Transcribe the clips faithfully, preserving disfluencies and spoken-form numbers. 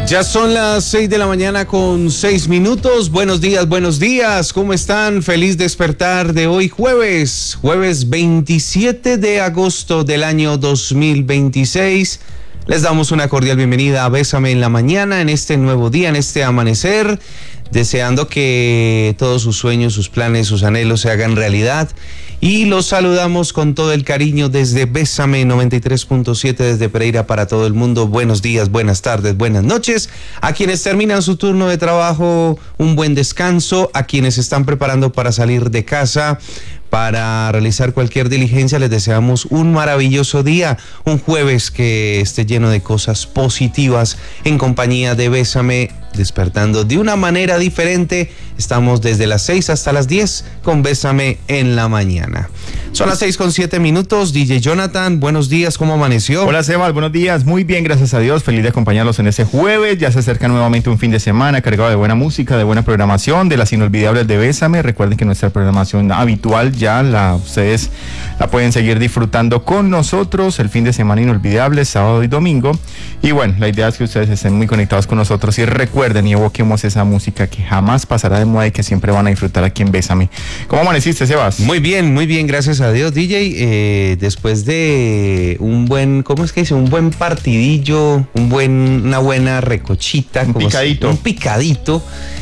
Ya son las seis de la mañana con seis minutos. Buenos días, buenos días. ¿Cómo están? Feliz despertar de hoy jueves, jueves veintisiete de agosto del año dos mil veintiséis. Les damos una cordial bienvenida a Bésame en la Mañana, en este nuevo día, en este amanecer, deseando que todos sus sueños, sus planes, sus anhelos se hagan realidad. Y los saludamos con todo el cariño desde Bésame noventa y tres punto siete, desde Pereira para todo el mundo. Buenos días, buenas tardes, buenas noches. A quienes terminan su turno de trabajo, un buen descanso. A quienes están preparando para salir de casa, para realizar cualquier diligencia, les deseamos un maravilloso día, un jueves que esté lleno de cosas positivas en compañía de Bésame, despertando de una manera diferente. Estamos desde las seis hasta las diez con Bésame en la Mañana. Son las seis con siete minutos. D J Jonathan, buenos días, ¿cómo amaneció? Hola Sebas, buenos días, muy bien, gracias a Dios, feliz de acompañarlos en este jueves. Ya se acerca nuevamente un fin de semana cargado de buena música, de buena programación, de las inolvidables de Bésame. Recuerden que nuestra programación habitual ya la ustedes la pueden seguir disfrutando con nosotros, el fin de semana inolvidable, sábado y domingo. Y bueno, la idea es que ustedes estén muy conectados con nosotros y recuerden y evoquemos esa música que jamás pasará de moda y que siempre van a disfrutar aquí en Bésame. ¿Cómo amaneciste, Sebas? Muy bien, muy bien, gracias a Dios, D J. Eh, después de un buen, ¿cómo es que dice? Un buen partidillo, un buen, una buena recochita. Un como picadito. Si, un picadito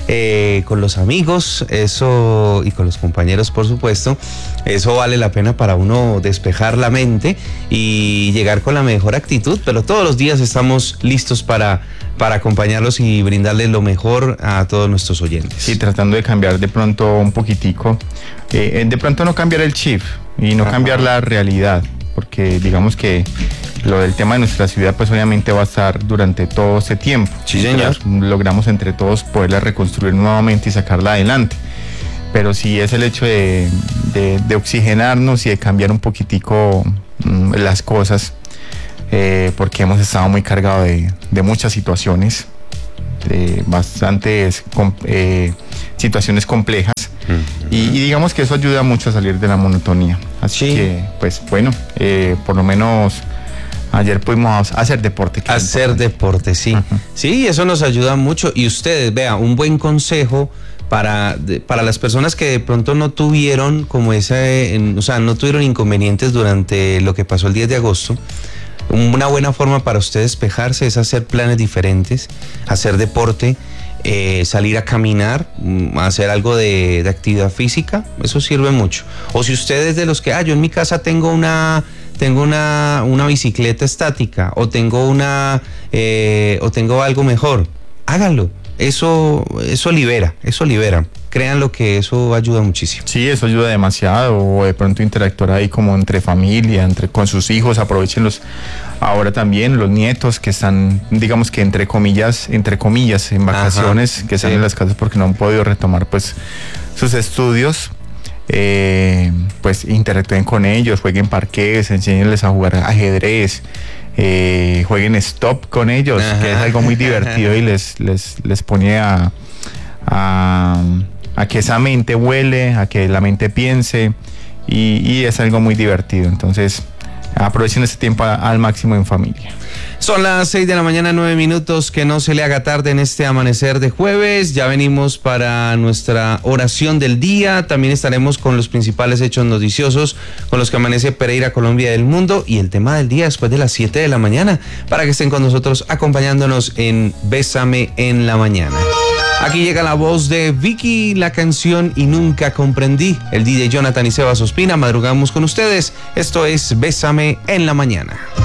eh, con los amigos, eso, y con los compañeros, por supuesto. Eso vale la pena para uno despejar la mente y llegar con la mejor actitud, pero todos los días estamos listos para, para acompañarlos y brindarles lo mejor a todos nuestros oyentes. Sí, tratando de cambiar de pronto un poquitico, eh, de pronto no cambiar el chip y no Ajá. cambiar la realidad, porque digamos que lo del tema de nuestra ciudad pues obviamente va a estar durante todo ese tiempo. Sí, señor. Logramos entre todos poderla reconstruir nuevamente y sacarla adelante. Pero sí es el hecho de, de, de oxigenarnos y de cambiar un poquitico mmm, las cosas, eh, porque hemos estado muy cargados de, de muchas situaciones, de bastantes eh, situaciones complejas, uh-huh. y, y digamos que eso ayuda mucho a salir de la monotonía. Así sí. que, pues bueno, eh, por lo menos ayer pudimos hacer deporte. Hacer deporte, sí. Uh-huh. Sí, eso nos ayuda mucho. Y ustedes, vean, un buen consejo Para, de, para las personas que de pronto no tuvieron como ese, en, o sea, no tuvieron inconvenientes durante lo que pasó el diez de agosto, una buena forma para ustedes despejarse es hacer planes diferentes, hacer deporte, eh, salir a caminar, hacer algo de, de actividad física, eso sirve mucho. O si ustedes de los que, ah, yo en mi casa tengo una... tengo una, una bicicleta estática, o tengo una, eh, o tengo algo mejor, háganlo. Eso, eso libera, eso libera. Créanlo que eso ayuda muchísimo. Sí, eso ayuda demasiado. O de pronto interactuar ahí como entre familia, entre con sus hijos, aprovechenlos ahora también, los nietos que están, digamos que entre comillas, entre comillas, en vacaciones, Ajá, que están sí. en las casas porque no han podido retomar pues sus estudios. Eh, pues interactúen con ellos, jueguen parqués, enséñenles a jugar ajedrez. Eh, jueguen stop con ellos, Ajá. que es algo muy divertido y les, les, les pone a, a, a que esa mente vuele, a que la mente piense y, y es algo muy divertido. Entonces aprovechen este tiempo a, al máximo en familia. Son las seis de la mañana, nueve minutos, que no se le haga tarde en este amanecer de jueves. Ya venimos para nuestra oración del día. También estaremos con los principales hechos noticiosos con los que amanece Pereira, Colombia y el mundo. Y el tema del día después de las siete de la mañana, para que estén con nosotros acompañándonos en Bésame en la Mañana. Aquí llega la voz de Vicky, la canción Y Nunca Comprendí. El D J Jonathan y Sebas Ospina madrugamos con ustedes. Esto es Bésame en la Mañana.